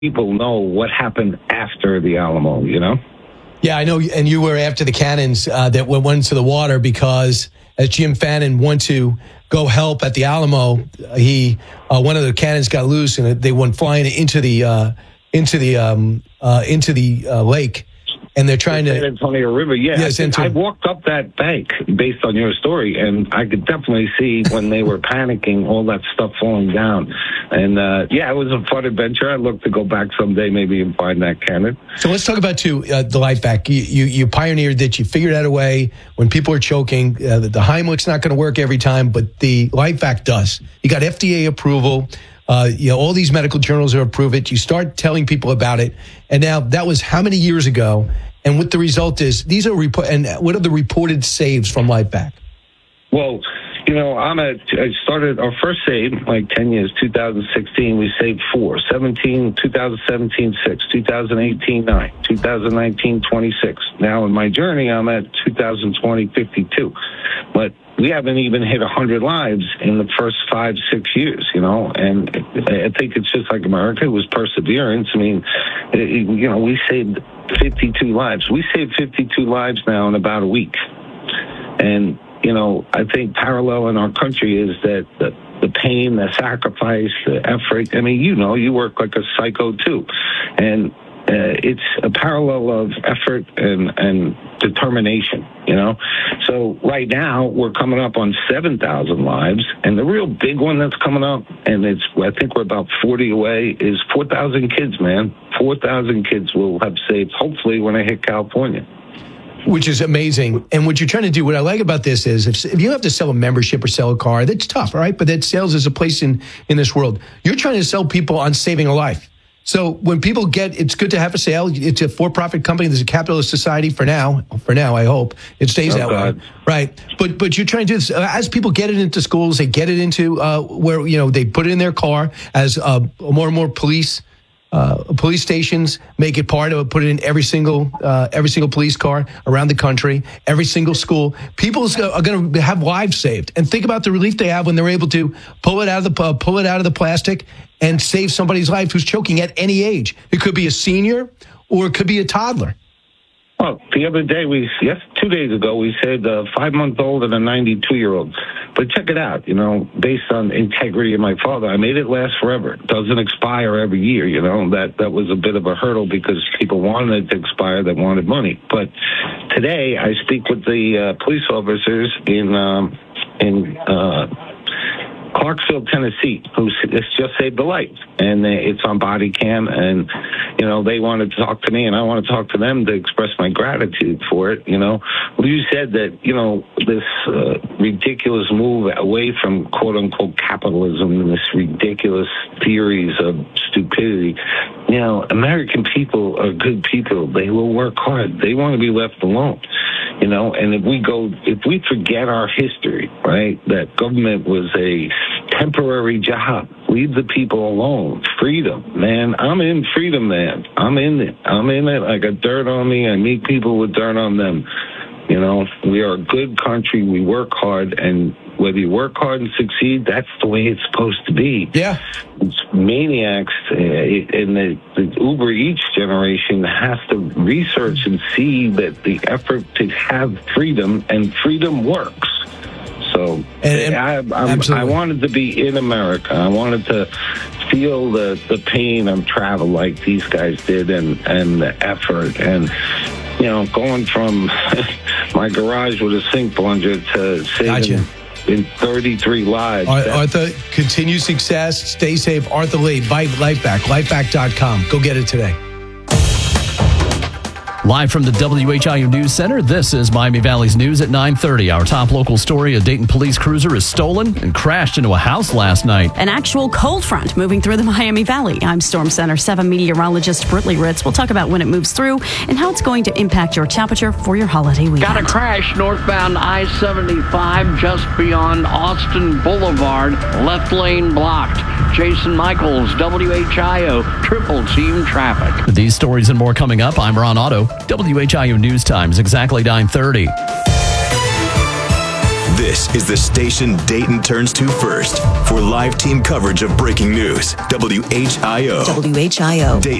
people know what happened after the Alamo, Yeah, I know. And you were after the cannons that went into the water because as Jim Fannin went to go help at the Alamo, one of the cannons got loose and they went flying into the lake. And they're trying to... San Antonio River, yeah. Yes, I walked up that bank based on your story, and I could definitely see when they were panicking, all that stuff falling down. And, it was a fun adventure. I'd look to go back someday maybe and find that cannon. So let's talk about, the LifeVac. You pioneered that. You figured out a way when people are choking. The Heimlich's not going to work every time, but the LifeVac does. You got FDA approval. All these medical journals have approved it. You start telling people about it. And now that was how many years ago? And what the result is, and what are the reported saves from LifeVac? Well, I started our first save, 10 years, 2016, we saved 4, 2017, 6, 2018, 9, 2019, 26. Now in my journey, I'm at 2020, 52. But we haven't even hit 100 lives in the first 5-6 years, and I think it's just like America. It was perseverance. I mean, we saved 52 lives. We saved 52 lives now in about a week. And, I think parallel in our country is that the pain, the sacrifice, the effort. I mean, you work like a psycho too. And it's a parallel of effort and determination, So right now we're coming up on 7,000 lives, and the real big one that's coming up, and I think we're about 40 away, is 4,000 kids, man. 4,000 kids will have saved, hopefully, when I hit California. Which is amazing. And what you're trying to do, what I like about this is if you have to sell a membership or sell a car, that's tough, all right? But that sales is a place in this world. You're trying to sell people on saving a life. So when people it's good to have a sale. It's a for-profit company. There's a capitalist society for now. For now, I hope it stays that way. Right. But you're trying to do this as people get it into schools, they get it into where, they put it in their car as more and more police stations make it put it in every single police car around the country, every single school. People are going to have lives saved, and think about the relief they have when they're able to pull it out of the plastic and save somebody's life who's choking at any age. It could be a senior or it could be a toddler. Well, the other day, 2 days ago, we saved a 5-month-old and a 92-year-old. But check it out, based on integrity of my father, I made it last forever. It doesn't expire every year, That was a bit of a hurdle because people wanted it to expire, they wanted money. But today, I speak with the police officers in Clarksville, Tennessee, who just saved a life, and it's on body cam, and they wanted to talk to me, and I want to talk to them to express my gratitude for it. Well, you said that this ridiculous move away from quote unquote capitalism and this ridiculous theories of stupidity. American people are good people. They will work hard. They want to be left alone. And if we forget our history, right, that government was a temporary job, leave the people alone. Freedom, man. I'm in freedom, man. I'm in it. I got dirt on me. I meet people with dirt on them. We are a good country. We work hard, and whether you work hard and succeed, that's the way it's supposed to be. Yeah. It's maniacs in the Uber Eats generation has to research and see that the effort to have freedom, and freedom works. So I wanted to be in America. I wanted to feel the pain of travel like these guys did, and the effort, and going from my garage with a sink plunger to saving in 33 lives. Arthur, continue success. Stay safe. Arthur Lee, LifeVac, LifeVac.com. Go get it today. Live from the WHIU News Center, this is Miami Valley's News at 9:30. Our top local story, a Dayton police cruiser is stolen and crashed into a house last night. An actual cold front moving through the Miami Valley. I'm Storm Center 7 meteorologist Britley Ritz. We'll talk about when it moves through and how it's going to impact your temperature for your holiday weekend. Got a crash northbound I-75 just beyond Austin Boulevard. Left lane blocked. Jason Michaels, WHIO, triple team traffic. With these stories and more coming up, I'm Ron Otto. WHIO News Times, exactly 9:30. This is the station Dayton turns to first for live team coverage of breaking news. WHIO. WHIO.